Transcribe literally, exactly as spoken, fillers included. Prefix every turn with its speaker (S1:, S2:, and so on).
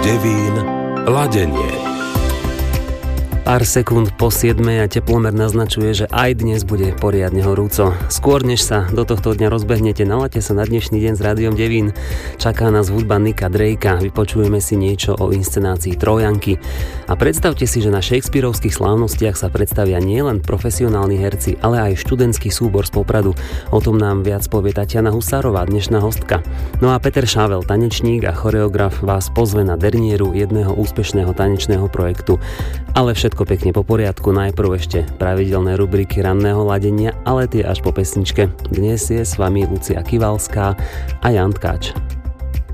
S1: Devín ladenie.
S2: Pár sekúnd po siedmej a teplomer naznačuje, že aj dnes bude poriadne horúco. Skôr než sa do tohto dňa rozbehnete, nalaďte sa na dnešný deň s Rádiom Devín. Čaká nás hudba Nicka Drakea, vypočujeme si niečo o inscenácii Trojanky. A predstavte si, že na shakespearovských slávnostiach sa predstavia nielen profesionálni herci, ale aj študentský súbor z Popradu. O tom nám viac povie Tatiana Husárová, dnešná hostka. No a Peter Šável, tanečník a choreograf, vás pozve na dernieru jedného úspešného tanečného projektu. Ale všetko pekne po poriadku, najprv ešte pravidelné rubriky ranného ladenia, ale tie až po pesničke. Dnes je s vami Lucia Kivalská a Jan Tkáč.